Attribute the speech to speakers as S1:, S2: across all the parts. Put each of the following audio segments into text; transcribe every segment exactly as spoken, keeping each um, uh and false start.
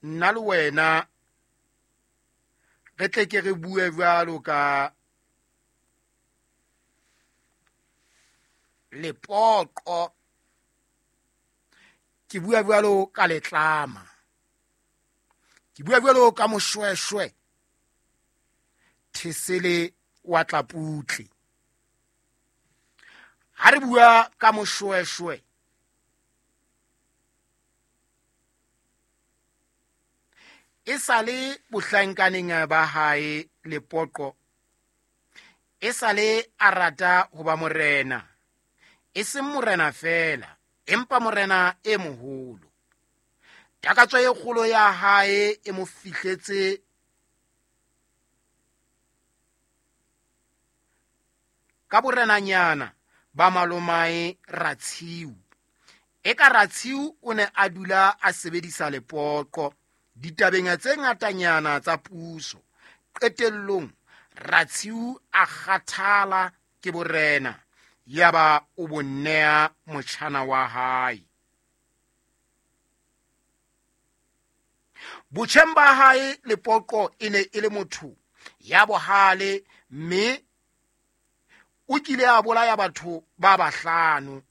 S1: nna le wena re tle ke re bue jwalo ka lepoqo, ke bua jwalo ka letlama, ke bua jwalo ka moshweshwe thesele wa tlaputli. Ha re bua ka moshweshwe, e sale bohlankaneng ba hae Lepoqo, e sale a rata ho ba morena, e seng morena fela, empa morena e moholo. Takatso e kgolo ya hae e mo fihletse ka borenanyana ba malomae Ratshiu. E ka Ratshiu o ne a dula a sebedisa Lepoqo ditabeng tse ngatanyana tsa puso. Qetellong Ratshiu a kgathala ke borena, yaba o bonnea motjhana wa hae. Botjheng ba hae Lepoqo e ne e le motho ya bohale, mme o kile a bolaya batho ba bahlano.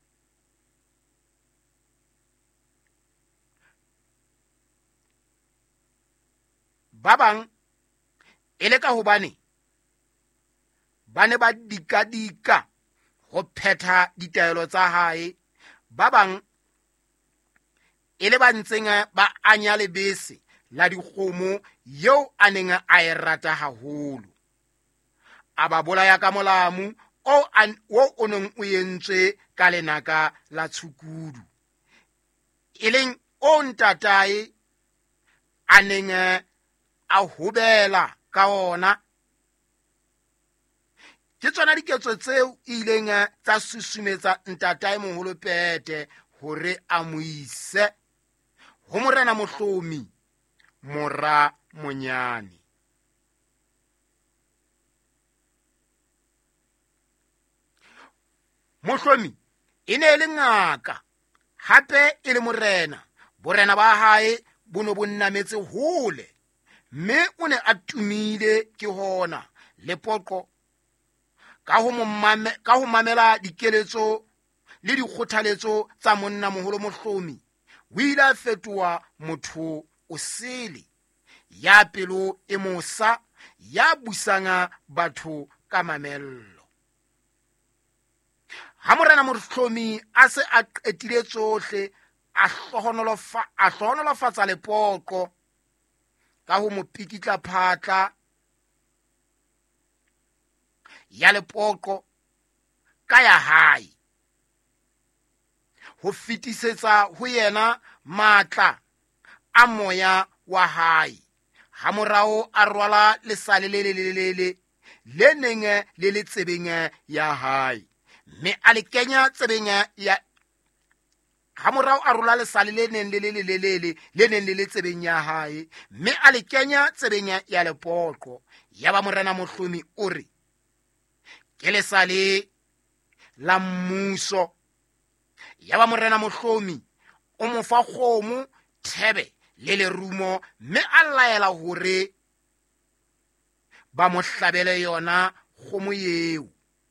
S1: Ba bang e le ka hobane ba ne ba dikadika ho phetha ditaelo tsa hae, ba bang e le ba ntseng ba anya lebese la dikgomo yeo a neng a e rata haholo. A ba bolaya ka molamu o o neng o yentswe ka lenaka la tshukudu, e leng o ntatae a neng a hobela ka ona. Ke tsona diketso tseo e ileng tsa susumetsa ntatae moholo Pete hore a mo ise ho morena mohlomi Mora Monyane. Mohlomi e ne le ngaka, hape e le morena. Borena ba hae bo no bo nnametse hole, mme o ne a tumile ke hona Lepoqo ka ho mmame ka ho mamela dikeletso le dikgothaletso tsa monna moholo mohlomi. O ile a fetoha motho o sele, ya pelo e mosa, ya busanga batho ka mamello. Ha morena mohlomi a se a qetile tsohle, a hlohonolofa a hlohonolofatsa Lepoqo ka ho mo pikitla phatla ya Lepoqo ka ya hae, ho fitisetsa ho yena matla a moya wa hae. Ha morao a rwala lesale le lelelele le neng le le tsebeng ya hae, mme a le kenya tsebeng ya ha morao a rwala lesale le neng le lelelele le neng le le tsebeng ya hae, mme a le kenya tsebeng ya Lepoqo. Yaba morena mohlomi o re, ke lesale la mmuso. Yaba morena mohlomi o mo fa kgomo, thebe le lerumo, mme a laela hore ba mo hlabele yona kgomo eo.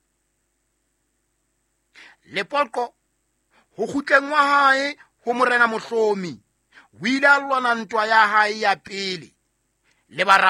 S1: Lepoqo ho kgutleng wa hae ho morena mohlomi, o ile a lwana ntwa ya hae ya pele le bara